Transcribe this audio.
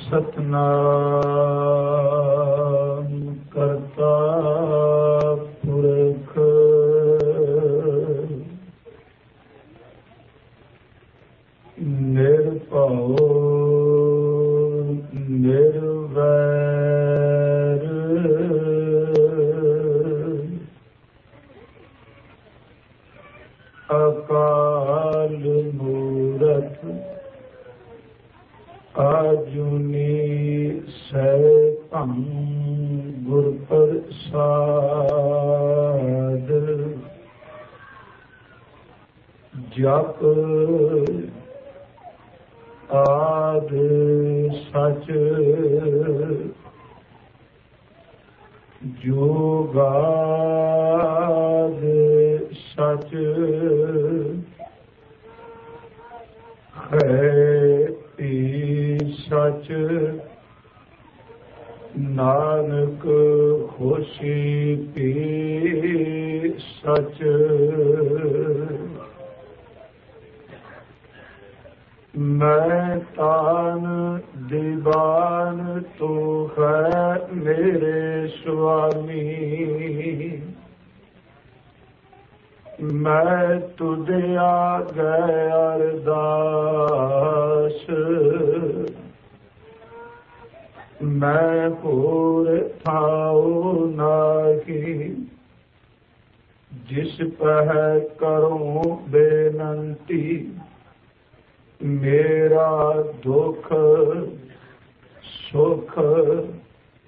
ਸਤਨਾਮ ਕਰਤਾ ਪੁਰਖ ਨਿਰਭਉ ਨਿਰਵੈਰ ਅਕਾਲ ਮੂਰਤ ਆਜੂਨੀ ਸੈਭੰ ਗੁਰ ਪ੍ਰਸਾਦ ਜਪ ਆਦਿ ਸਚ ਜੁਗਾਦ ਸਚ ਹੈ ਸਚ ਨਾਨਕ ਹੋਸੀ ਪੀ ਸਚ ਮੈਂ ਤਾਨ ਦੀਵਾਨ ਤੂੰ ਹੈ ਮੇਰੇ ਸੁਆਮੀ ਮੈਂ ਤੁਧ ਆਗੇ ਅਰਦਾਸ ਮੈਂ ਹੋਰ ਥਾਉ ਨਾਹੀ ਜਿਸ ਪਹਿ ਕਰੂੰ ਬੇਨੰਤੀ ਮੇਰਾ ਦੁਖ ਸੁਖ